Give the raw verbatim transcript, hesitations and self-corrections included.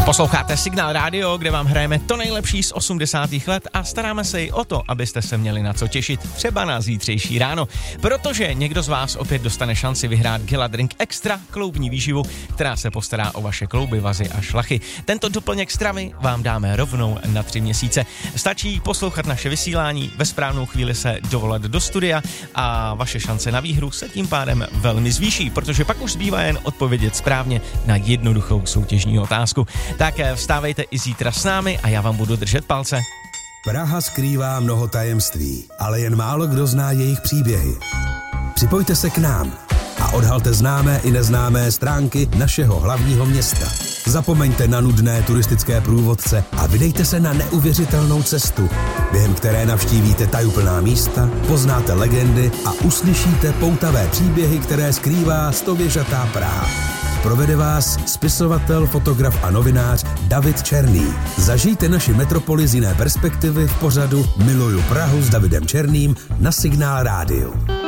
Posloucháte Signál Radio, kde vám hrajeme to nejlepší z osmdesátých let a staráme se i o to, abyste se měli na co těšit třeba na zítřejší ráno, protože někdo z vás opět dostane šanci vyhrát Gila Drink Extra kloubní výživu, která se postará o vaše klouby, vazy a šlachy. Tento doplněk stravy vám dáme rovnou na tři měsíce. Stačí poslouchat naše vysílání, ve správnou chvíli se dovolat do studia a vaše šance na výhru se tím pádem velmi zvýší, protože pak už zbývá jen odpovědět správně na jednoduchou soutěžní otázku. Tak vstávejte i zítra s námi a já vám budu držet palce. Praha skrývá mnoho tajemství, ale jen málo kdo zná jejich příběhy. Připojte se k nám a odhalte známé i neznámé stránky našeho hlavního města. Zapomeňte na nudné turistické průvodce a vydejte se na neuvěřitelnou cestu, během které navštívíte tajuplná místa, poznáte legendy a uslyšíte poutavé příběhy, které skrývá stověžatá Praha. Provede vás spisovatel, fotograf a novinář David Černý. Zažijte naši metropoli z jiné perspektivy v pořadu Miluju Prahu s Davidem Černým na Signál Rádiu.